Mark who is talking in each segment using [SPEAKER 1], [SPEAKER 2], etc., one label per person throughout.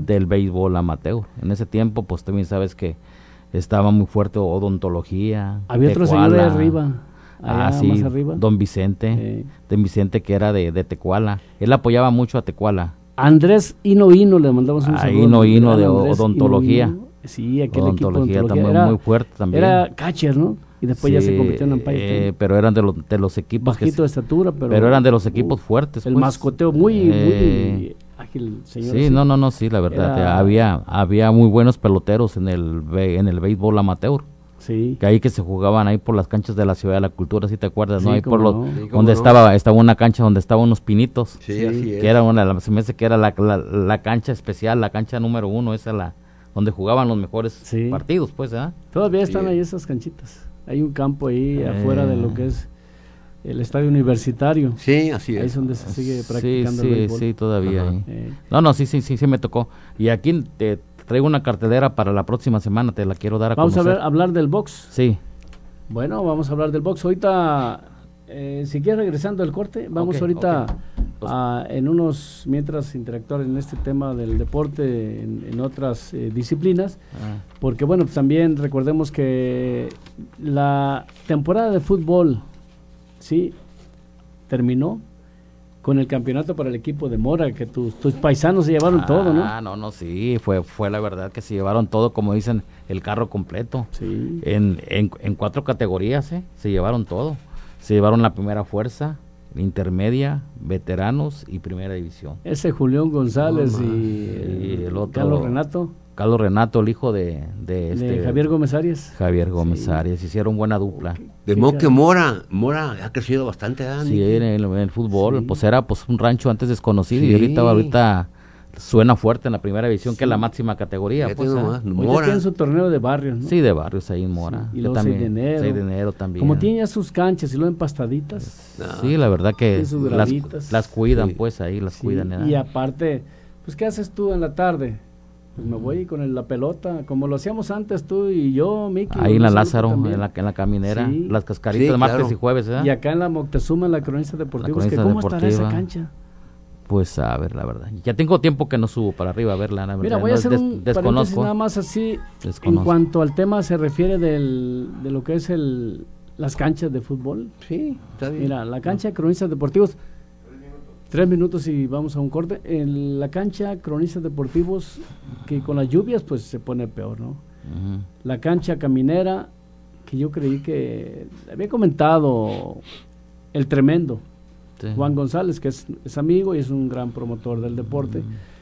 [SPEAKER 1] del béisbol amateur. En ese tiempo, pues también sabes que estaba muy fuerte odontología.
[SPEAKER 2] Había otro señor de arriba.
[SPEAKER 1] Sí,
[SPEAKER 2] más arriba.
[SPEAKER 1] don Vicente, que era de Tecuala. Él apoyaba mucho a Tecuala.
[SPEAKER 2] Andrés Hino, le mandamos un saludo.
[SPEAKER 1] Hino de odontología.
[SPEAKER 2] Sí, aquel equipo de odontología
[SPEAKER 1] también muy fuerte también.
[SPEAKER 2] Era catcher, ¿no? Y después ya se convirtió en umpire.
[SPEAKER 1] Pero eran de los equipos
[SPEAKER 2] bajito de estatura, pero
[SPEAKER 1] eran de los equipos fuertes.
[SPEAKER 2] El
[SPEAKER 1] pues.
[SPEAKER 2] mascoteo muy ágil, señor.
[SPEAKER 1] Sí, sí, la verdad. Había muy buenos peloteros en el béisbol amateur.
[SPEAKER 2] Sí.
[SPEAKER 1] Que ahí que se jugaban ahí por las canchas de la Ciudad de la Cultura, ¿sí te acuerdas?
[SPEAKER 2] Sí,
[SPEAKER 1] ¿no? Ahí por
[SPEAKER 2] donde
[SPEAKER 1] estaba una cancha donde estaban unos pinitos.
[SPEAKER 3] Sí, así es.
[SPEAKER 1] Que era se me hace que era la cancha especial, la cancha número 1, esa donde jugaban los mejores partidos, pues, ¿eh?
[SPEAKER 2] Todavía están ahí esas canchitas. Hay un campo ahí afuera de lo que es el estadio universitario.
[SPEAKER 3] Sí, así es.
[SPEAKER 2] Ahí es donde se sigue practicando el béisbol.
[SPEAKER 1] Sí, todavía ahí. Sí me tocó. Y aquí te traigo una cartelera para la próxima semana, te la quiero dar a conocer.
[SPEAKER 2] Vamos a hablar del box.
[SPEAKER 1] Sí.
[SPEAKER 2] Bueno, vamos a hablar del box. Ahorita, si quieres regresando al corte, vamos ahorita en unos, mientras interactuar en este tema del deporte, en otras disciplinas, porque bueno, pues también recordemos que la temporada de fútbol, sí, terminó con el campeonato para el equipo de Mora, que tus paisanos se llevaron todo, ¿no?
[SPEAKER 1] Sí, fue la verdad que se llevaron todo, como dicen, el carro completo.
[SPEAKER 2] Sí.
[SPEAKER 1] En 4 categorías, se llevaron todo. Se llevaron la primera fuerza, intermedia, veteranos y primera división.
[SPEAKER 2] Ese Julián González y el otro Carlos Renato, el hijo de
[SPEAKER 1] Javier Gómez Arias. Javier Gómez Arias, hicieron buena dupla.
[SPEAKER 3] De modo que Mora ha crecido bastante, Dani.
[SPEAKER 1] Sí, en el fútbol, pues era un rancho antes desconocido y ahorita suena fuerte en la primera división, que es la máxima categoría.
[SPEAKER 2] Pues, ya tienen su torneo de barrios, ¿no?
[SPEAKER 1] Sí, de barrios ahí en Mora.
[SPEAKER 2] Y luego 6 de enero
[SPEAKER 1] también.
[SPEAKER 2] Como tienen ya sus canchas y luego empastaditas.
[SPEAKER 1] Sí, la verdad que las cuidan, pues ahí las cuidan.
[SPEAKER 2] Y aparte, pues ¿qué haces tú en la tarde? Pues me voy con la pelota, como lo hacíamos antes tú y yo, Miki.
[SPEAKER 1] Ahí en la Lázaro, en la caminera, las cascaritas martes y jueves, ¿verdad?
[SPEAKER 2] Y acá en la Moctezuma, en la Cronista Deportiva, ¿cómo estará esa cancha?
[SPEAKER 1] Pues a ver, la verdad. Ya tengo tiempo que no subo para arriba a verla.
[SPEAKER 2] Mira, voy a hacer un paréntesis nada más así. En cuanto al tema se refiere de lo que es las canchas de fútbol.
[SPEAKER 3] Sí, está bien.
[SPEAKER 2] Mira, la cancha de Cronistas Deportivos, 3 minutos y vamos a un corte. En la cancha Cronistas Deportivos, que con las lluvias pues se pone peor, ¿no? La cancha caminera, que yo creí que había comentado el tremendo Juan González, que es amigo y es un gran promotor del deporte,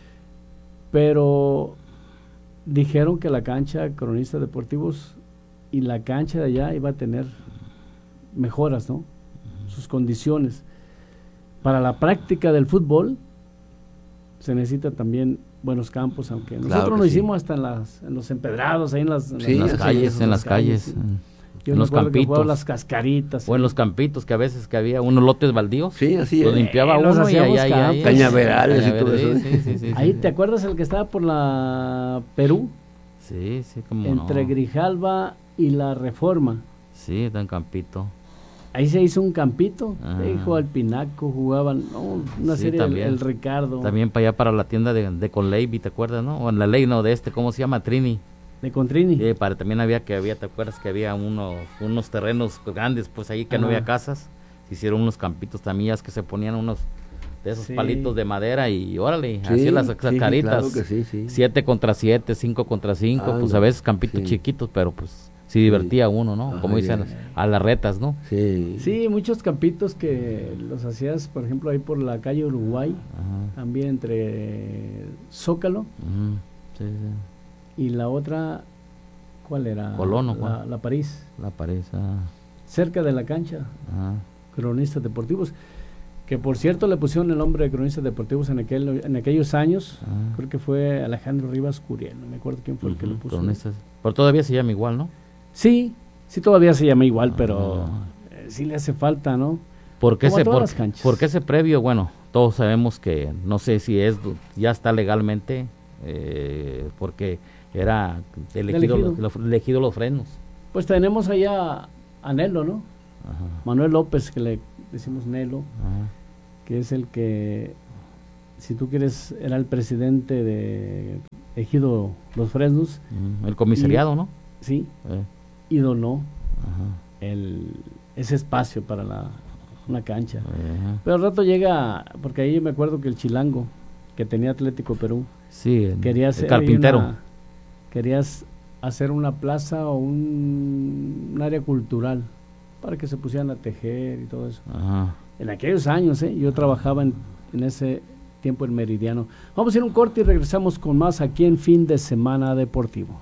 [SPEAKER 2] pero dijeron que la cancha Cronistas Deportivos y la cancha de allá iba a tener mejoras, ¿no? Sus condiciones. Para la práctica del fútbol se necesita también buenos campos, aunque nosotros lo hicimos hasta en los empedrados, ahí en las calles. Yo en los campitos, las cascaritas.
[SPEAKER 1] O en los campitos, que a veces que había unos lotes baldíos.
[SPEAKER 3] Sí, así
[SPEAKER 1] los limpiaba uno y allá.
[SPEAKER 3] Cañaverales y todo eso.
[SPEAKER 1] Sí,
[SPEAKER 2] ahí, ¿te acuerdas el que estaba por la Perú?
[SPEAKER 1] Sí, como
[SPEAKER 2] entre Grijalba y la Reforma.
[SPEAKER 1] Sí, está en campito.
[SPEAKER 2] Ahí se hizo un campito, jugó al Pinaco, jugaban, una serie,
[SPEAKER 1] también.
[SPEAKER 2] el Ricardo.
[SPEAKER 1] También para allá, para la tienda de Conleivi, ¿te acuerdas, no? O en la ley, no, ¿cómo se llama? Trini.
[SPEAKER 2] De Contrini.
[SPEAKER 1] Sí, también ¿te acuerdas que había unos terrenos grandes, pues ahí que no había casas? Se hicieron unos campitos también, que se ponían unos de esos palitos de madera y órale, así las caritas.
[SPEAKER 3] Claro que sí.
[SPEAKER 1] 7 contra 7, 5 contra 5, pues a veces campitos chiquitos, pero pues sí divertía uno, ¿no? Como dicen, a las retas, ¿no?
[SPEAKER 2] Sí, muchos campitos que los hacías, por ejemplo, ahí por la calle Uruguay, también entre Zócalo y la otra, ¿cuál era?
[SPEAKER 1] Colón,
[SPEAKER 2] la París.
[SPEAKER 1] La París,
[SPEAKER 2] cerca de la cancha, Cronistas Deportivos, que por cierto le pusieron el nombre de Cronistas Deportivos en aquellos años, creo que fue Alejandro Rivas Curiel, no me acuerdo quién fue el que lo puso.
[SPEAKER 1] Cronistas. Pero todavía se llama igual, ¿no?
[SPEAKER 2] Sí todavía se llama igual, pero sí le hace falta, ¿no?
[SPEAKER 1] ¿Por qué ese previo? Bueno, todos sabemos que, no sé si ya está legalmente, porque era elegido los frenos.
[SPEAKER 2] Pues tenemos allá a Nelo, ¿no? Manuel López, que le decimos Nelo, que es el que, si tú quieres, era el presidente Ejido Los Fresnos.
[SPEAKER 1] El comisariado, ¿no?
[SPEAKER 2] Sí, y donó ese espacio para una cancha. Pero al rato llega, porque ahí me acuerdo que el Chilango, que tenía Atlético Perú,
[SPEAKER 1] sí,
[SPEAKER 2] quería
[SPEAKER 1] el carpintero.
[SPEAKER 2] Querías hacer una plaza o un área cultural para que se pusieran a tejer y todo eso. En aquellos años, yo trabajaba en ese tiempo en Meridiano. Vamos a ir a un corte y regresamos con más aquí en Fin de Semana Deportivo.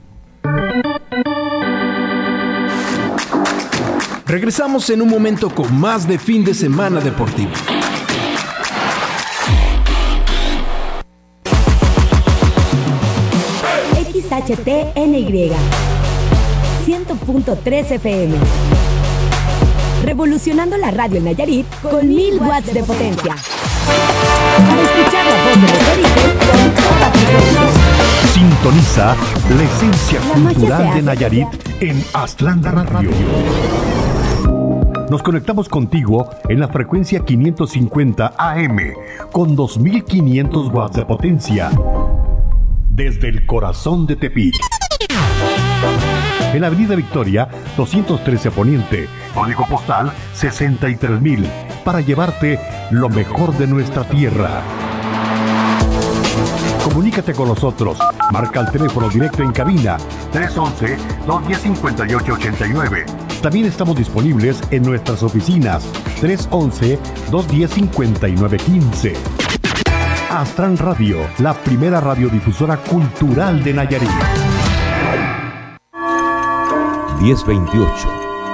[SPEAKER 4] Regresamos en un momento con más de Fin de Semana Deportivo.
[SPEAKER 5] XHTNY 100.3 FM. Revolucionando la radio en Nayarit con 1000 watts de potencia. Para escuchar la voz de los orígenes con toda frecuencia.
[SPEAKER 6] Sintoniza la esencia cultural de Nayarit en Aztlán Radio. Nos conectamos contigo en la frecuencia 550 AM con 2500 watts de potencia. Desde el corazón de Tepic. En la Avenida Victoria, 213 Poniente, código postal 63000, para llevarte lo mejor de nuestra tierra. Comunícate con nosotros. Marca el teléfono directo en cabina 311-210-5889. También estamos disponibles en nuestras oficinas 311-210-5915. Aztlán Radio, la primera radiodifusora cultural de Nayarit.
[SPEAKER 7] 1028.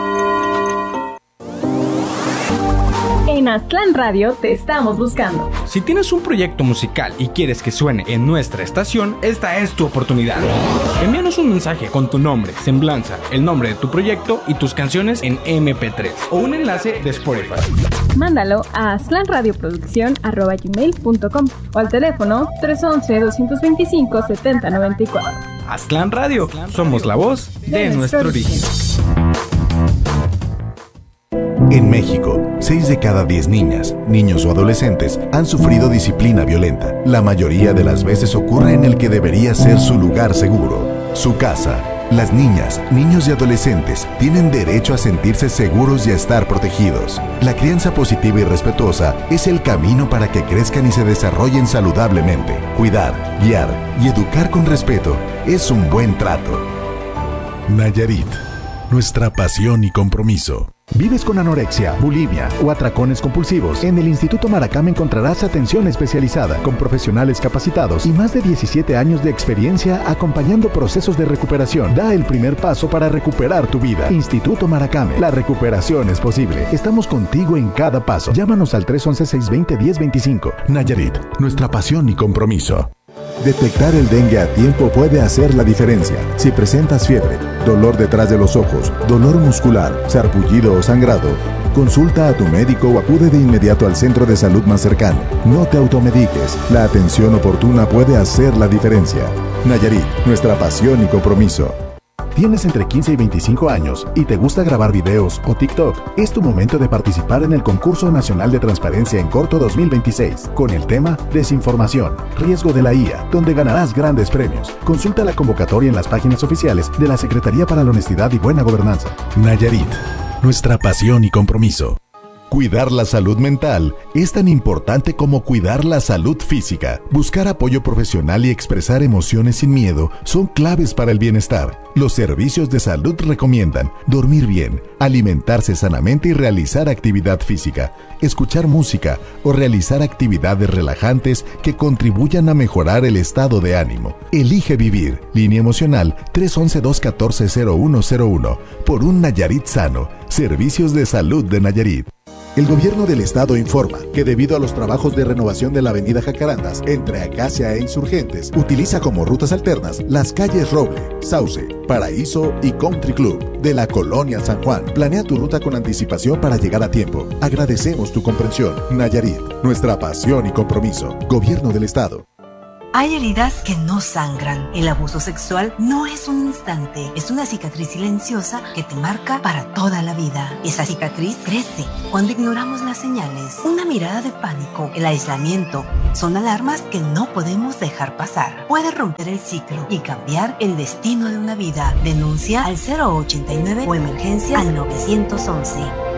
[SPEAKER 8] En Aztlán Radio te estamos buscando.
[SPEAKER 9] Si tienes un proyecto musical y quieres que suene en nuestra estación, esta es tu oportunidad. Envíanos un mensaje con tu nombre, semblanza, el nombre de tu proyecto y tus canciones en MP3 o un enlace de Spotify.
[SPEAKER 8] Mándalo a aztlanradioproducción@gmail.com o al teléfono 311-225-7094.
[SPEAKER 9] Aztlán Radio, somos la voz de nuestro origen.
[SPEAKER 10] En México, 6 de cada 10 niñas, niños o adolescentes han sufrido disciplina violenta. La mayoría de las veces ocurre en el que debería ser su lugar seguro, su casa. Las niñas, niños y adolescentes tienen derecho a sentirse seguros y a estar protegidos. La crianza positiva y respetuosa es el camino para que crezcan y se desarrollen saludablemente. Cuidar, guiar y educar con respeto es un buen trato. Nayarit, nuestra pasión y compromiso.
[SPEAKER 11] ¿Vives con anorexia, bulimia o atracones compulsivos? En el Instituto Maracame encontrarás atención especializada con profesionales capacitados y más de 17 años de experiencia acompañando procesos de recuperación. Da el primer paso para recuperar tu vida. Instituto Maracame, la recuperación es posible. Estamos contigo en cada paso. Llámanos al 311-620-1025.
[SPEAKER 10] Nayarit, nuestra pasión y compromiso. Detectar el dengue a tiempo puede hacer la diferencia. Si presentas fiebre, dolor detrás de los ojos, dolor muscular, sarpullido o sangrado, consulta a tu médico o acude de inmediato al centro de salud más cercano. No te automediques. La atención oportuna puede hacer la diferencia. Nayarit, nuestra pasión y compromiso.
[SPEAKER 11] ¿Tienes entre 15 y 25 años y te gusta grabar videos o TikTok? Es tu momento de participar en el Concurso Nacional de Transparencia en Corto 2026, con el tema Desinformación, riesgo de la IA, donde ganarás grandes premios. Consulta la convocatoria en las páginas oficiales de la Secretaría para la Honestidad y Buena Gobernanza.
[SPEAKER 10] Nayarit, nuestra pasión y compromiso. Cuidar la salud mental es tan importante como cuidar la salud física. Buscar apoyo profesional y expresar emociones sin miedo son claves para el bienestar. Los servicios de salud recomiendan dormir bien, alimentarse sanamente y realizar actividad física, escuchar música o realizar actividades relajantes que contribuyan a mejorar el estado de ánimo. Elige vivir. Línea emocional 311-214-0101. Por un Nayarit sano. Servicios de salud de Nayarit.
[SPEAKER 11] El gobierno del estado informa que debido a los trabajos de renovación de la avenida Jacarandas entre Acacia e Insurgentes, utiliza como rutas alternas las calles Roble, Sauce, Paraíso y Country Club de la colonia San Juan. Planea tu ruta con anticipación para llegar a tiempo. Agradecemos tu comprensión. Nayarit, nuestra pasión y compromiso. Gobierno del estado.
[SPEAKER 12] Hay heridas que no sangran. El abuso sexual no es un instante, es una cicatriz silenciosa que te marca para toda la vida. Esa cicatriz crece cuando ignoramos las señales. Una mirada de pánico, el aislamiento, son alarmas que no podemos dejar pasar. Puede romper el ciclo y cambiar el destino de una vida. Denuncia al 089 o emergencia al 911.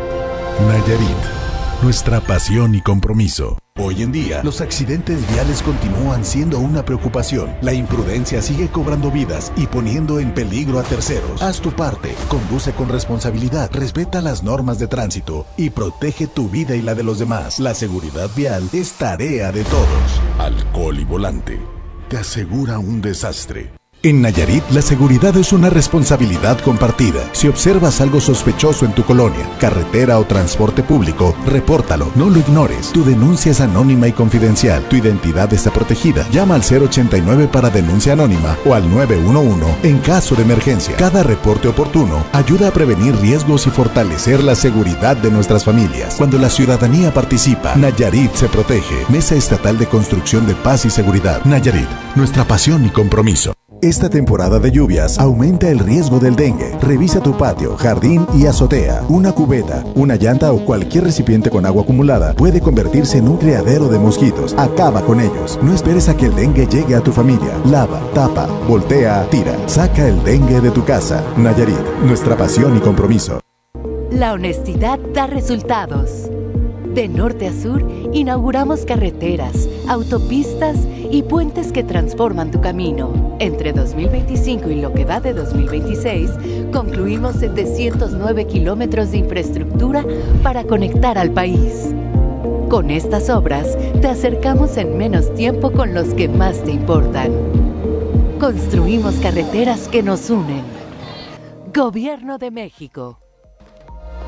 [SPEAKER 10] Nayarit, nuestra pasión y compromiso. Hoy en día, los accidentes viales continúan siendo una preocupación. La imprudencia sigue cobrando vidas y poniendo en peligro a terceros. Haz tu parte, conduce con responsabilidad, respeta las normas de tránsito y protege tu vida y la de los demás. La seguridad vial es tarea de todos. Alcohol y volante te asegura un desastre. En Nayarit, la seguridad es una responsabilidad compartida. Si observas algo sospechoso en tu colonia, carretera o transporte público, repórtalo, no lo ignores. Tu denuncia es anónima y confidencial. Tu identidad está protegida. Llama al 089 para denuncia anónima o al 911 en caso de emergencia. Cada reporte oportuno ayuda a prevenir riesgos y fortalecer la seguridad de nuestras familias. Cuando la ciudadanía participa, Nayarit se protege. Mesa Estatal de Construcción de Paz y Seguridad. Nayarit, nuestra pasión y compromiso. Esta temporada de lluvias aumenta el riesgo del dengue. Revisa tu patio, jardín y azotea. Una cubeta, una llanta o cualquier recipiente con agua acumulada puede convertirse en un criadero de mosquitos. Acaba con ellos. No esperes a que el dengue llegue a tu familia. Lava, tapa, voltea, tira. Saca el dengue de tu casa. Nayarit, nuestra pasión y compromiso.
[SPEAKER 13] La honestidad da resultados. De norte a sur, inauguramos carreteras, autopistas y puentes que transforman tu camino. Entre 2025 y lo que va de 2026, concluimos 709 kilómetros de infraestructura para conectar al país. Con estas obras, te acercamos en menos tiempo con los que más te importan. Construimos carreteras que nos unen. Gobierno de México.